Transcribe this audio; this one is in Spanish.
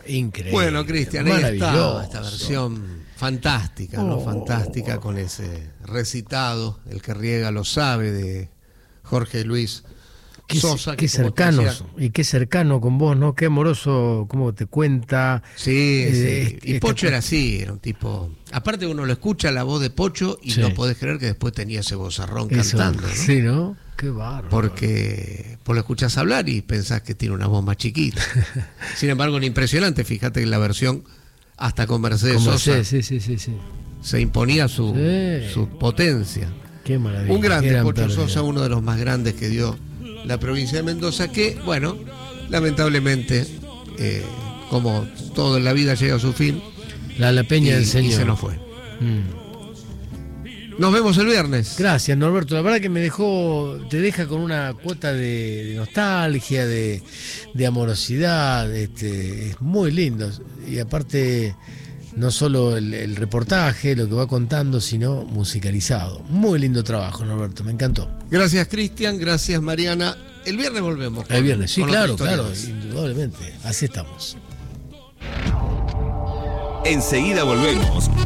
Increíble. Bueno, Cristian, ahí está esta maravilloso. versión fantástica, ¿no? Fantástica, con ese recitado, el que riega lo sabe, de Jorge Luis Sosa. Qué cercanos, y qué cercano con vos, ¿no? Qué amoroso, cómo te cuenta. Sí, sí. Y Pocho era así, era un tipo... Aparte uno lo escucha la voz de Pocho y no podés creer que después tenía ese vozarrón cantando, ¿no? Sí, ¿no? Qué bárbaro. Porque vos lo escuchás hablar y pensás que tiene una voz más chiquita. Sin embargo, era impresionante. Fíjate que la versión, hasta con Mercedes Sosa, sí. se imponía su potencia. Qué maravilla. Un grande, Pocho Sosa, uno de los más grandes que dio la provincia de Mendoza, que, bueno, lamentablemente, como todo en la vida llega a su fin, la Peña del Señor. Y se nos fue. Nos vemos el viernes. Gracias, Norberto. La verdad que te deja con una cuota de nostalgia, de amorosidad. Es muy lindo. Y aparte, no solo el reportaje, lo que va contando, sino musicalizado. Muy lindo trabajo, Norberto. Me encantó. Gracias, Cristian. Gracias, Mariana. El viernes volvemos. El viernes, sí, claro, indudablemente. Así estamos. Enseguida volvemos